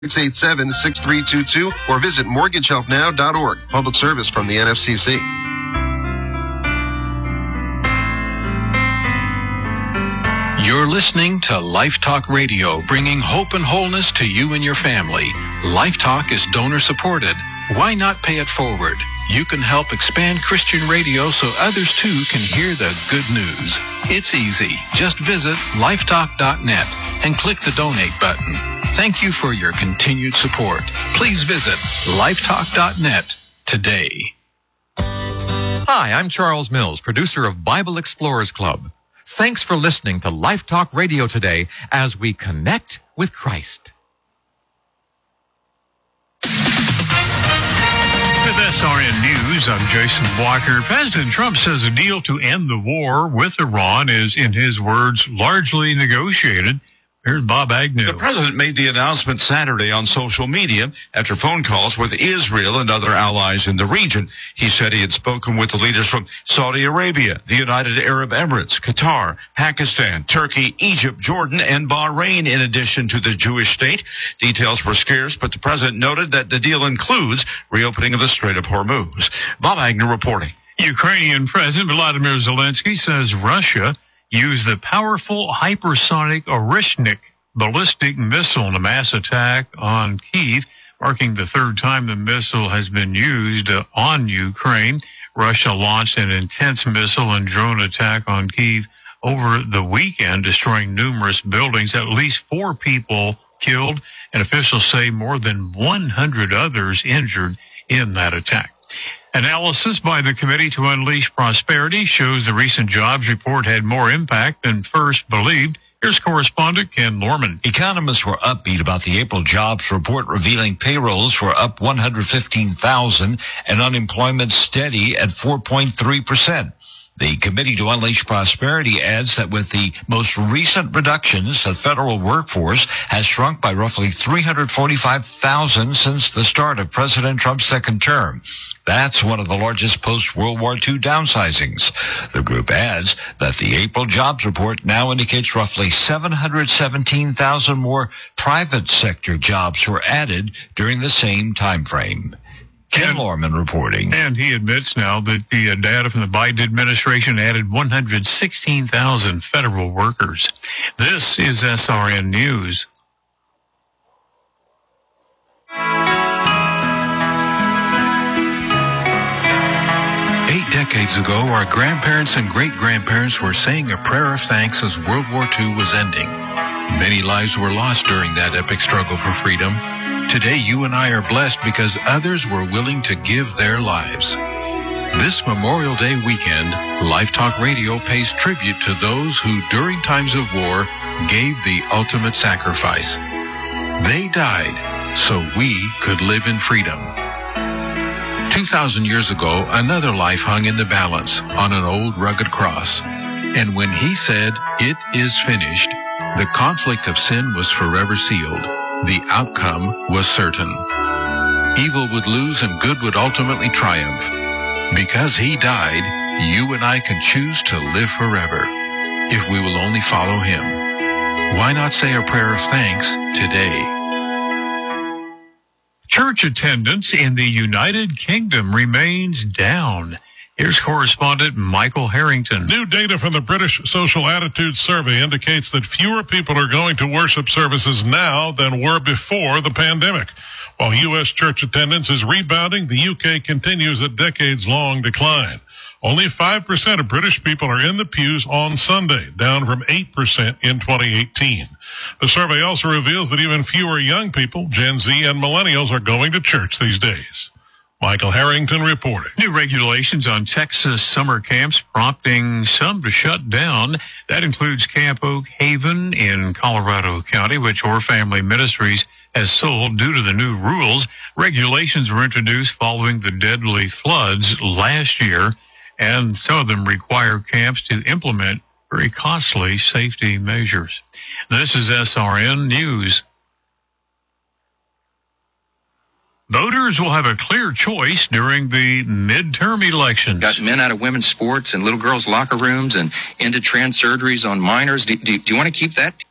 687-6322 or visit mortgagehelpnow.org. Public service from the NFCC. You're listening to Life Talk Radio, bringing hope and wholeness to you and your family. Life Talk is donor supported. Why not pay it forward? You can help expand Christian radio so others too can hear the good news. It's easy. Just visit lifetalk.net and click the donate button. Thank you for your continued support. Please visit lifetalk.net today. Hi, I'm Charles Mills, producer of Bible Explorers Club. Thanks for listening to Life Talk Radio today as we connect with Christ. With SRN News, I'm Jason Walker. President Trump says a deal to end the war with Iran is, in his words, largely negotiated. Here's Bob Agnew. The president made the announcement Saturday on social media after phone calls with Israel and other allies in the region. He said he had spoken with the leaders from Saudi Arabia, the United Arab Emirates, Qatar, Pakistan, Turkey, Egypt, Jordan, and Bahrain, in addition to the Jewish state. Details were scarce, but the president noted that the deal includes reopening of the Strait of Hormuz. Bob Agnew reporting. Ukrainian President Vladimir Zelensky says Russia used the powerful hypersonic Orishnik ballistic missile in a mass attack on Kyiv, marking the third time the missile has been used on Ukraine. Russia launched an intense missile and drone attack on Kyiv over the weekend, destroying numerous buildings. At least 4 people killed, and officials say more than 100 others injured in that attack. Analysis by the Committee to Unleash Prosperity shows the recent jobs report had more impact than first believed. Here's correspondent Ken Norman. Economists were upbeat about the April jobs report, revealing payrolls were up 115,000 and unemployment steady at 4.3%. The Committee to Unleash Prosperity adds that with the most recent reductions, the federal workforce has shrunk by roughly 345,000 since the start of President Trump's second term. That's one of the largest post-World War II downsizings. The group adds that the April jobs report now indicates roughly 717,000 more private sector jobs were added during the same time frame. Ken Lorman reporting. And he admits now that the data from the Biden administration added 116,000 federal workers. This is SRN News. Decades ago, our grandparents and great-grandparents were saying a prayer of thanks as World War II was ending. Many lives were lost during that epic struggle for freedom. Today, you and I are blessed because others were willing to give their lives. This Memorial Day weekend, Life Talk Radio pays tribute to those who, during times of war, gave the ultimate sacrifice. They died so we could live in freedom. 2,000 years ago, another life hung in the balance on an old rugged cross. And when he said, "It is finished," the conflict of sin was forever sealed. The outcome was certain. Evil would lose and good would ultimately triumph. Because he died, you and I can choose to live forever if we will only follow him. Why not say a prayer of thanks today? Church attendance in the United Kingdom remains down. Here's correspondent Michael Harrington. New data from the British Social Attitudes Survey indicates that fewer people are going to worship services now than were before the pandemic. While U.S. church attendance is rebounding, the U.K. continues a decades-long decline. Only 5% of British people are in the pews on Sunday, down from 8% in 2018. The survey also reveals that even fewer young people, Gen Z and millennials, are going to church these days. Michael Harrington reporting. New regulations on Texas summer camps prompting some to shut down. That includes Camp Oak Haven in Colorado County, which Or Family Ministries has sold due to the new rules. Regulations were introduced following the deadly floods last year, and some of them require camps to implement very costly safety measures. This is SRN News. Voters will have a clear choice during the midterm elections. Got men out of women's sports and little girls' locker rooms and ended trans surgeries on minors. Do you want to keep that?